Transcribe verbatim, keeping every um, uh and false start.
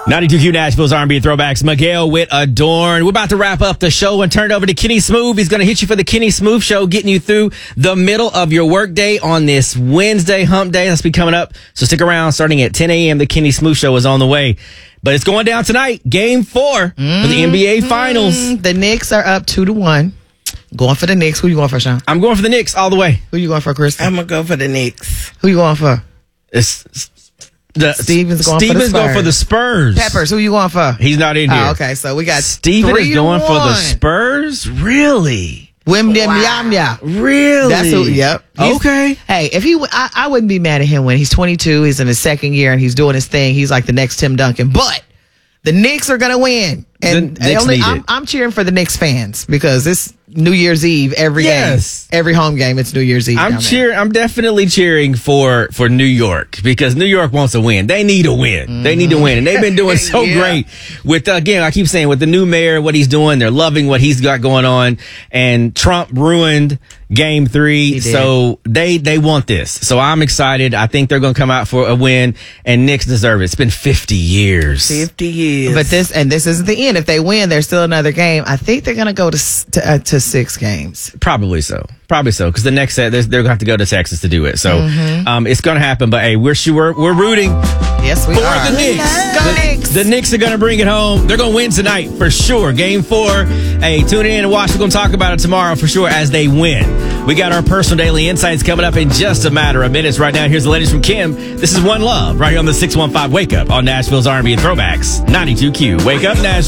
ninety-two Q Nashville's R and B Throwbacks. Miguel with Adorn. We're about to wrap up the show and turn it over to Kenny Smooth. He's going to hit you for the Kenny Smooth Show, getting you through the middle of your workday on this Wednesday hump day. That's be coming up. So stick around. Starting at ten a.m., the Kenny Smooth Show is on the way. But it's going down tonight. Game four mm-hmm. for the N B A Finals. The Knicks are up two to one. Going for the Knicks. Who you going for, Sean? I'm going for the Knicks all the way. Who you going for, Chris? I'm going to go for the Knicks. Who you going for? It's... The, Steven's going Steven's for the Spurs. going for the Spurs. Peppers, who you going for? He's not in here. Oh, okay, so we got Steven three is going to for the one. Spurs? Really? Wim dem yam ya. Really? That's who. Yep. He's, okay. Hey, if he, I, I wouldn't be mad at him when he's twenty-two. He's in his second year and he's doing his thing. He's like the next Tim Duncan. But the Knicks are gonna win, and The Knicks only, need I'm, it. I'm cheering for the Knicks fans because it's New Year's Eve every Yes. game, every home game. It's New Year's Eve. I'm down there. cheering. I'm definitely cheering for for New York because New York wants to win. They need a win. Mm-hmm. They need to win, and they've been doing so Yeah. great with. Uh, again, I keep saying with the new mayor, what he's doing, they're loving what he's got going on. And Trump ruined Game Three, He did. so they they want this. So I'm excited. I think they're going to come out for a win, and Knicks deserve it. It's been fifty years. fifty years. But this and this isn't the end. If they win, there's still another game. I think they're gonna go to s- to, uh, to six games. Probably so. Probably so. Because the next set, they're, they're going to have to go to Texas to do it. So Mm-hmm. um, it's going to happen. But hey, we're sure we're rooting Yes, we for are. the Knicks. Go the, Knicks. the Knicks are going to bring it home. They're going to win tonight for sure. Game four. Hey, tune in and watch. We're going to talk about it tomorrow for sure as they win. We got our personal daily insights coming up in just a matter of minutes. Right now, here's the latest from Kim. This is One Love right here on the six one five Wake Up on Nashville's R and B and Throwbacks. ninety-two Q. Wake up, Nashville.